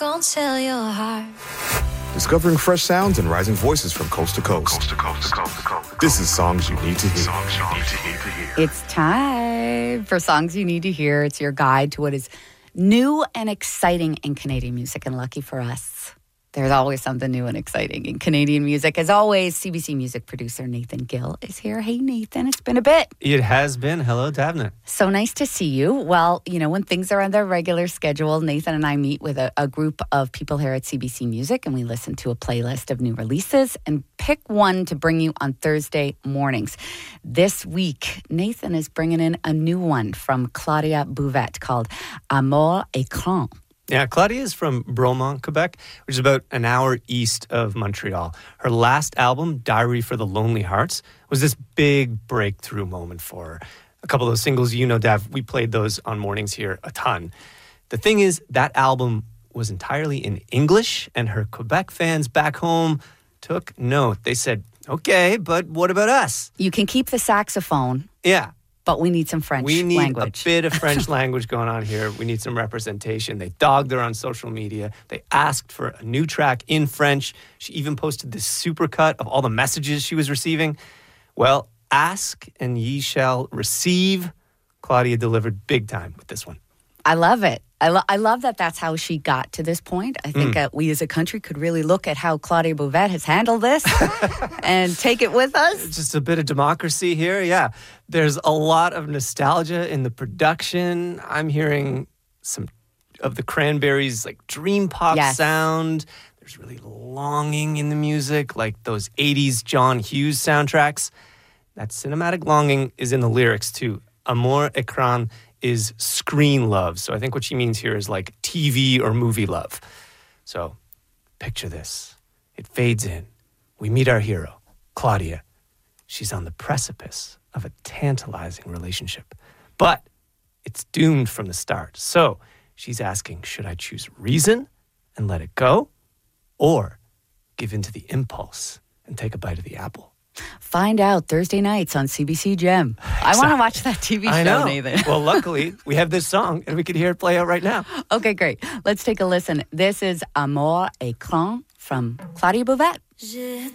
Gonna sell your heart. Discovering fresh sounds and rising voices from coast to coast. This is Songs You Need to Hear. It's time for Songs You Need to Hear. It's your guide to what is new and exciting in Canadian music. And lucky for us, there's always something new and exciting in Canadian music. As always, CBC music producer Nathan Gill is here. Hey, Nathan, it's been a bit. It has been. Hello, Davna. So nice to see you. Well, you know, when things are on their regular schedule, Nathan and I meet with a group of people here at CBC Music, and we listen to a playlist of new releases and pick one to bring you on Thursday mornings. This week, Nathan is bringing in a new one from Claudia Bouvette called Amour Écran. Yeah, Claudia is from Bromont, Quebec, which is about an hour east of Montreal. Her last album, Diary for the Lonely Hearts, was this big breakthrough moment for her. A couple of those singles, you know, Dav, we played those on mornings here a ton. The thing is, that album was entirely in English, and her Quebec fans back home took note. They said, okay, but what about us? You can keep the saxophone. Yeah. But we need some French language. We need a bit of French language going on here. We need some representation. They dogged her on social media. They asked for a new track in French. She even posted this supercut of all the messages she was receiving. Well, ask and ye shall receive. Claudia delivered big time with this one. I love it. I love that that's how she got to this point. I think we as a country could really look at how Claudia Bouvette has handled this and take it with us. Just a bit of democracy here, yeah. There's a lot of nostalgia in the production. I'm hearing some of the Cranberries' like dream pop sound. There's really longing in the music, like those 80s John Hughes soundtracks. That cinematic longing is in the lyrics too. Amour Écran is screen love. So I think what she means here is like TV or movie love. So picture this. It fades in. We meet our hero, Claudia. She's on the precipice of a tantalizing relationship. But it's doomed from the start. So she's asking, should I choose reason and let it go? Or give in to the impulse and take a bite of the apple? Find out Thursday nights on CBC Gem. I want to watch that TV show, I know. Nathan. Well, luckily, we have this song, and we can hear it play out right now. Okay, great. Let's take a listen. This is Amour Écran from Claudia Bouvette.